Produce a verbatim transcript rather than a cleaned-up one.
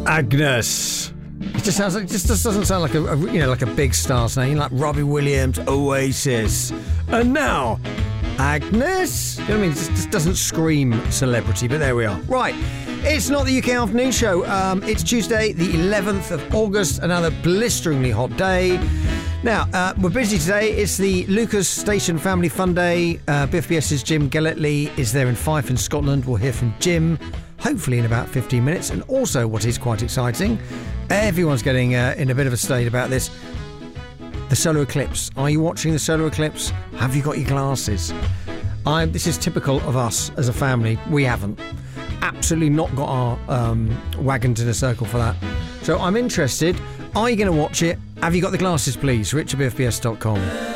Agnes. It just sounds like, just, just doesn't sound like a, a you know like a big star's name, like Robbie Williams, Oasis, and now Agnes. You know what I mean? It just, just doesn't scream celebrity, but there we are. Right, it's not the U K Afternoon Show. Um, it's Tuesday, the eleventh of August, another blisteringly hot day. Now, uh, we're busy today. It's the Lucas Station Family Fun Day. Uh, B F B S's Jim Gelletley is there in Fife in Scotland. We'll hear from Jim, hopefully in about fifteen minutes. And also, what is quite exciting, everyone's getting uh, in a bit of a state about this, the solar eclipse. Are you watching the solar eclipse? Have you got your glasses? I'm, this is typical of us as a family. We haven't. Absolutely not got our um, wagons in a circle for that. So I'm interested. Are you going to watch it? Have you got the glasses, please? rich at b f b s dot com.